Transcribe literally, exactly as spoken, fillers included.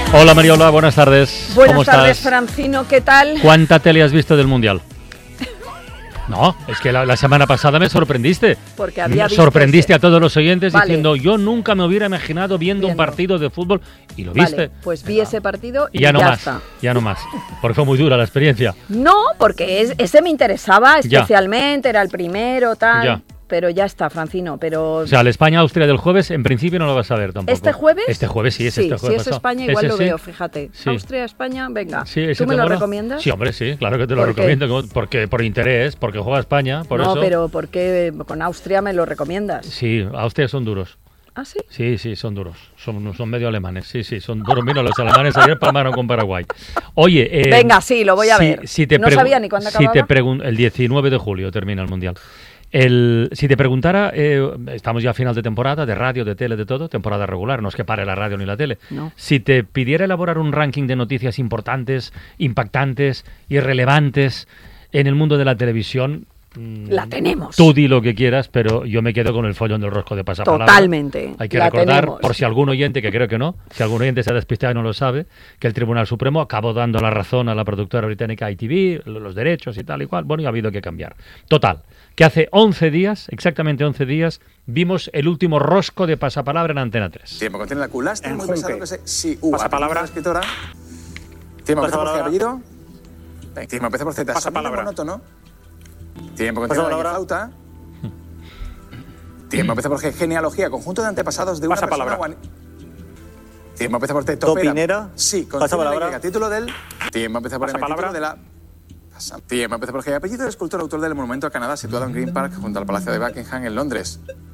Hola Mariola, buenas tardes. Buenas ¿Cómo tardes, estás? Francino, ¿qué tal? ¿Cuánta tele has visto del Mundial? No, es que la, la semana pasada me sorprendiste. Porque había visto Sorprendiste ese. a todos los oyentes Vale. diciendo, yo nunca me hubiera imaginado viendo, Viendo. un partido de fútbol. Y lo viste. Vale, pues vi ese partido y, Y ya no ya más, está. ya no más. Porque fue muy dura la experiencia. No, porque es- ese me interesaba Ya. especialmente, era el primero, tal. Ya. Pero ya está, Francino, pero... O sea, el España-Austria del jueves, en principio no lo vas a ver tampoco. ¿Este jueves? Este jueves sí, es sí, este jueves si es pasado. España igual Ese lo sí. veo, fíjate. Sí. Austria, España, venga. Sí, ese ¿Tú me te lo mola. recomiendas? Sí, hombre, sí, claro que te lo ¿Por qué? recomiendo. como- Porque por interés, porque juega España, por no, eso. pero ¿por qué con Austria me lo recomiendas? Sí, Austria son duros. ¿Ah, sí? Sí, sí, son duros. Son, son medio alemanes. Sí, sí, son duros. Mira, los alemanes ayer palmaron con Paraguay. Oye, eh, Venga, sí, lo voy a si- ver. si te No pregu- sabía ni cuándo si te acababa. pregun- El diecinueve de julio termina el Mundial. El, si te preguntara, eh, estamos ya a final de temporada, de radio, de tele, de todo, temporada regular, no es que pare la radio ni la tele. No. Si te pidiera elaborar un ranking de noticias importantes, impactantes y relevantes en el mundo de la televisión, mm, La tenemos. tú di lo que quieras, pero yo me quedo con el follón del rosco de pasapalabra. Totalmente. Hay que la recordar, tenemos. por si algún oyente, que creo que no, si algún oyente se ha despistado y no lo sabe, que el Tribunal Supremo acabó dando la razón a la productora británica I T V, los derechos y tal y cual. Bueno, y ha habido que cambiar. Total, que hace once días, exactamente once días, vimos el último rosco de pasapalabra en Antena tres. Tiempo, contiene la culastra, En muy Junque. pesado que se... Sí, U, Pasapalabra. apellido de la escritora. Tiempo, empieza por Pasapalabra. G, apellido. Venga, Tiempo, empieza por Z, Pasapalabra. sonido monótono. Tiempo, contiene la Pasapalabra. flauta. Tiempo, empieza por G, genealogía, conjunto de antepasados de una Pasapalabra. persona. o ani- Tiempo, empieza por T, topera. Topinera. Sí, contiene Pasapalabra. la griega, título del... Tiempo, empieza por M, Pasapalabra. título de la... Pasa- Tiempo, empieza por G, apellido del escultor autor del monumento a Canadá situado en Green Park junto al Palacio de Buckingham en Londres.